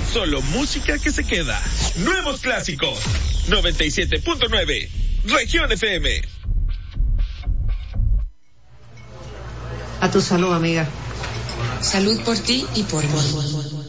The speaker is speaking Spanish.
Solo música que se queda. Nuevos clásicos. 97.9. Región FM. A tu salud, amiga. Salud por ti y por mí.